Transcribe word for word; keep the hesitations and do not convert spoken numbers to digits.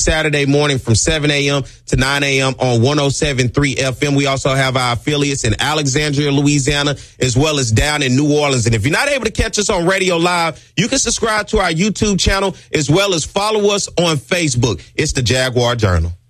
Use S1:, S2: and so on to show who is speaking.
S1: Saturday morning from seven a.m. to nine a.m. on one oh seven point three F M. We also have our affiliates in Alexandria, Louisiana, as well as down in New Orleans. And if you're not able to catch us on Radio Live, you can subscribe to our YouTube channel as well as follow us on Facebook. It's the Jaguar Journal.